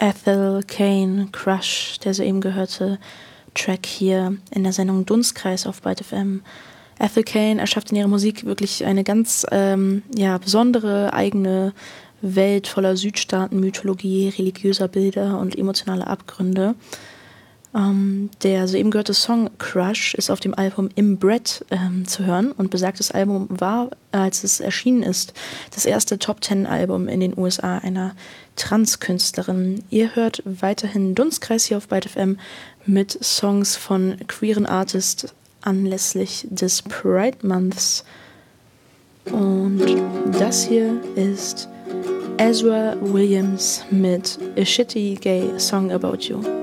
Ethel Cain, Crush, der soeben gehörte Track hier in der Sendung Dunstkreis auf Byte FM. Ethel Cain erschafft in ihrer Musik wirklich eine ganz besondere eigene Welt voller Südstaaten-Mythologie, religiöser Bilder und emotionaler Abgründe. Der soeben gehörte Song Crush ist auf dem Album Inbred zu hören und besagtes Album war, als es erschienen ist, das erste Top-10-Album in den USA einer Trans-Künstlerin. Ihr hört weiterhin Dunstkreis hier auf Byte FM mit Songs von queeren Artists anlässlich des Pride Months. Und das hier ist Ezra Williams mit A Shitty Gay Song About You.